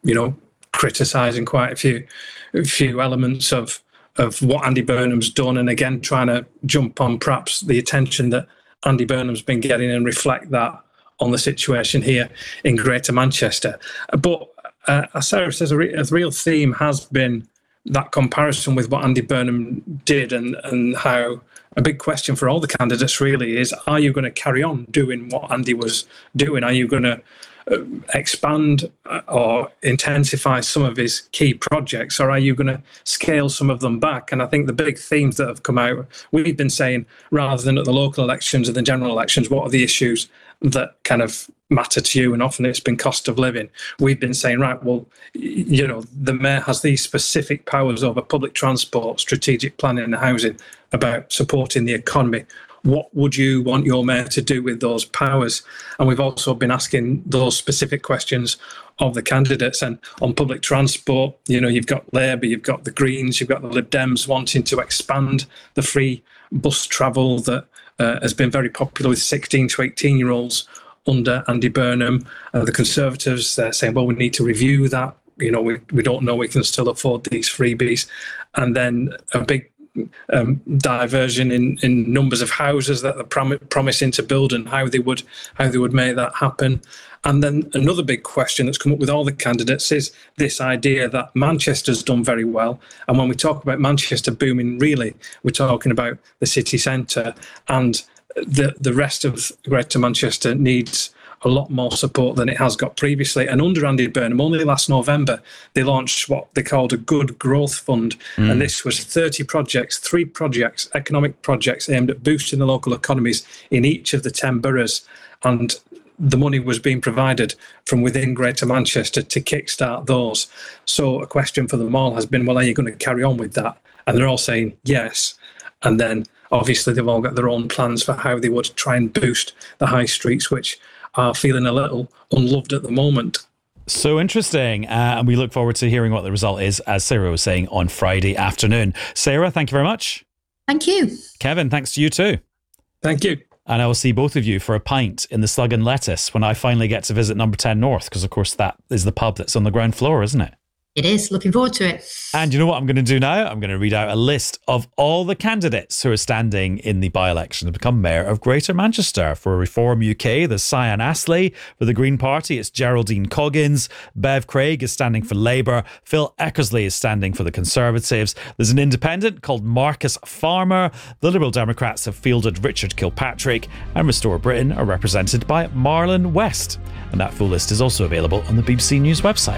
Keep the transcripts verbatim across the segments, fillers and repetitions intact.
you know, criticising quite a few, a few elements of of what Andy Burnham's done, and again trying to jump on perhaps the attention that Andy Burnham's been getting and reflect that on the situation here in Greater Manchester. But uh, as Sarah says, a, re- a real theme has been that comparison with what Andy Burnham did, and, and how a big question for all the candidates really is, are you going to carry on doing what Andy was doing? Are you going to uh, expand or intensify some of his key projects, or are you going to scale some of them back? And I think the big themes that have come out, we've been saying, rather than at the local elections and the general elections, what are the issues that kind of matter to you? And often it's been cost of living. We've been saying, right, well, you know, the mayor has these specific powers over public transport, strategic planning and housing, about supporting the economy. What would you want your mayor to do with those powers? And we've also been asking those specific questions of the candidates. And on public transport, you know, you've got Labour, you've got the Greens, you've got the Lib Dems wanting to expand the free bus travel that uh, has been very popular with sixteen to eighteen year olds under Andy Burnham. Uh, the Conservatives, they're saying, well, we need to review that. You know, we, we don't know we can still afford these freebies. And then a big um, diversion in, in numbers of houses that they're prom- promising to build, and how they would how they would make that happen. And then another big question that's come up with all the candidates is this idea that Manchester's done very well. And when we talk about Manchester booming, really, we're talking about the city centre, and the the rest of Greater Manchester needs a lot more support than it has got previously. And under Andy Burnham, only last November, they launched what they called a Good Growth Fund. Mm. And this was thirty projects, three projects, economic projects aimed at boosting the local economies in each of the ten boroughs. And the money was being provided from within Greater Manchester to kickstart those. So a question for them all has been, well, are you going to carry on with that? And they're all saying yes. And then obviously they've all got their own plans for how they would try and boost the high streets, which are feeling a little unloved at the moment. So interesting. Uh, and we look forward to hearing what the result is, as Sarah was saying, on Friday afternoon. Sarah, thank you very much. Thank you. Kevin, thanks to you too. Thank you. And I will see both of you for a pint in the Slug and Lettuce when I finally get to visit Number ten North, because of course that is the pub that's on the ground floor, isn't it? It is. Looking forward to it. And you know what I'm going to do now? I'm going to read out a list of all the candidates who are standing in the by-election to become Mayor of Greater Manchester. For Reform U K, there's Cyan Astley. For the Green Party, it's Geraldine Coggins. Bev Craig is standing for Labour. Phil Eckersley is standing for the Conservatives. There's an independent called Marcus Farmer. The Liberal Democrats have fielded Richard Kilpatrick. And Restore Britain are represented by Marlon West. And that full list is also available on the B B C News website.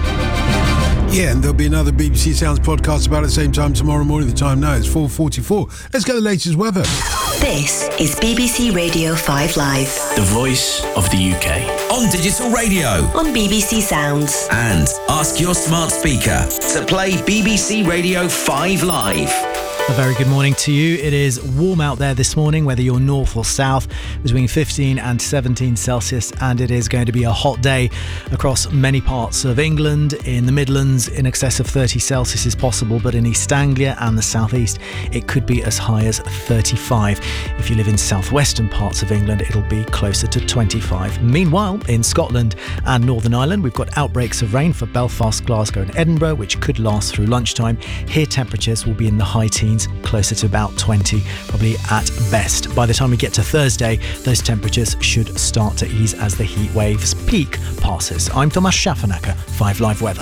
Yeah, and there'll be another B B C Sounds podcast about the same time tomorrow morning. The time now is four forty-four. Let's get the latest weather. This is B B C Radio five Live. The voice of the U K. On digital radio. On B B C Sounds. And ask your smart speaker to play B B C Radio five Live. A very good morning to you. It is warm out there this morning, whether you're north or south, between fifteen and seventeen Celsius, and it is going to be a hot day across many parts of England. In the Midlands, in excess of thirty Celsius is possible, but in East Anglia and the southeast, it could be as high as thirty-five. If you live in southwestern parts of England, it'll be closer to twenty-five. Meanwhile, in Scotland and Northern Ireland, we've got outbreaks of rain for Belfast, Glasgow and Edinburgh, which could last through lunchtime. Here, temperatures will be in the high teens, closer to about twenty, probably at best. By the time we get to Thursday, those temperatures should start to ease as the heat wave's peak passes. I'm Thomas Schaffenacker, five Live Weather.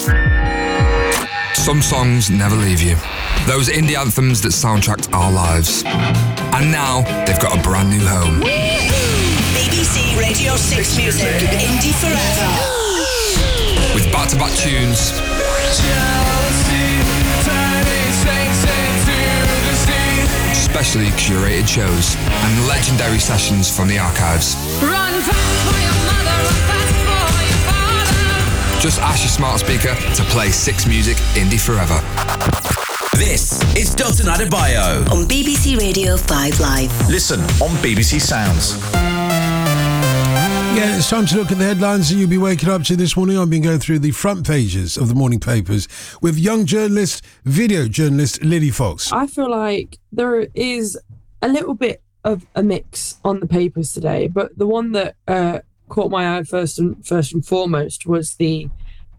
Some songs never leave you. Those indie anthems that soundtracked our lives. And now they've got a brand new home. B B C Radio six Music, Indie Forever. With back-to-back tunes, specially curated shows, and legendary sessions from the archives. Run fast for your mother, run fast for your father. Just ask your smart speaker to play Six Music Indie Forever. This is Dalton Adebayo on B B C Radio five Live. Listen on B B C Sounds. Yeah, it's time to look at the headlines that you'll be waking up to this morning. I've been going through the front pages of the morning papers with young journalist, video journalist Lily Fox. I feel like there is a little bit of a mix on the papers today, but the one that uh, caught my eye first and first and foremost was the